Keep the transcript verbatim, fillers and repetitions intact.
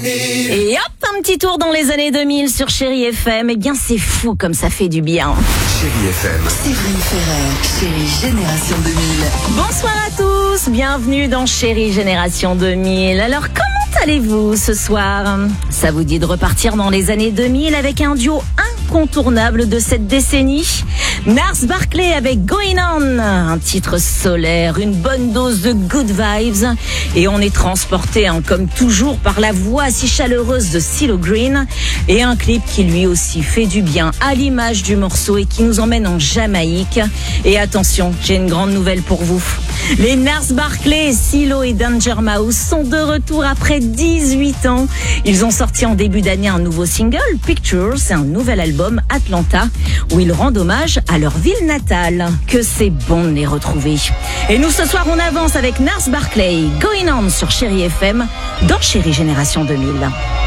Et hop, un petit tour dans les années deux mille sur Chérie F M. Eh bien, c'est fou comme ça fait du bien. Chérie F M. Séverine Ferrer, Chérie Génération deux mille. Bonsoir à tous, bienvenue dans Chérie Génération deux mille. Alors, comment allez-vous ce soir? Ça vous dit de repartir dans les années deux mille avec un duo incontournable de cette décennie? Nars Barkley avec Going On, un titre solaire, une bonne dose de good vibes, et on est transporté hein, comme toujours par la voix si chaleureuse de CeeLo Green, et un clip qui lui aussi fait du bien à l'image du morceau et qui nous emmène en Jamaïque. Et attention, j'ai une grande nouvelle pour vous. Les Nars Barkley, CeeLo et Danger Mouse sont de retour après dix-huit ans. Ils ont sorti en début d'année un nouveau single, Pictures, et un nouvel album, Atlanta, où ils rendent hommage à leur ville natale. Que c'est bon de les retrouver. Et nous, ce soir, on avance avec Nars Barkley, Going On sur Chérie F M, dans Chérie Génération deux mille.